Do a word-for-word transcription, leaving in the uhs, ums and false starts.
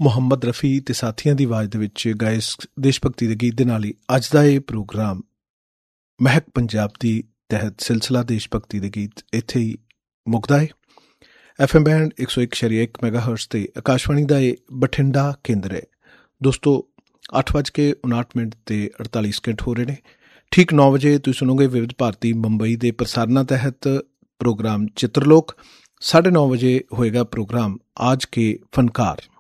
ਮੁਹੰਮਦ ਰਫੀ ਤੇ ਸਾਥੀਆਂ ਦੀ ਆਵਾਜ਼ ਦੇ ਵਿੱਚ ਗਾਏ ਦੇਸ਼ ਭਗਤੀ ਦੇ ਗੀਤ ਦੇ ਨਾਲ ਹੀ ਅੱਜ ਦਾ ਇਹ ਪ੍ਰੋਗਰਾਮ ਮਹਿਕ ਪੰਜਾਬ ਦੀ ਤਹਿਤ ਸਿਲਸਿਲਾ ਦੇਸ਼ ਭਗਤੀ ਦੇ ਗੀਤ ਇੱਥੇ ਹੀ ਮੁੱਕਦਾ ਹੈ। ਐਫ ਐਮ ਬੈਂਡ ਇੱਕ ਸੌ ਇੱਕ ਸ਼ਰੀਆ ਇੱਕ ਮੈਗਾ ਹਰਟਜ਼ ਤੇ ਆਕਾਸ਼ਵਾਣੀ ਦਾ ਇਹ ਬਠਿੰਡਾ ਕੇਂਦਰ ਹੈ। ਦੋਸਤੋ ਅੱਠ ਵੱਜ ਕੇ ਉਨਾਹਠ ਮਿੰਟ ਤੇ ਅੜਤਾਲੀ ਸਕਿੰਟ ਹੋ ਰਹੇ ਨੇ। ਠੀਕ ਨੌ ਵਜੇ ਤੁਸੀਂ ਸੁਣੋਗੇ ਵਿਵਿਧ ਭਾਰਤੀ ਮੁੰਬਈ ਦੇ ਪ੍ਰਸਾਰਨਾਂ ਤਹਿਤ ਪ੍ਰੋਗਰਾਮ ਚਿੱਤਰਲੋਕ। ਸਾਢੇ ਨੌ ਵਜੇ ਹੋਏਗਾ ਪ੍ਰੋਗਰਾਮ ਆਜ ਕੇ ਫਨਕਾਰ।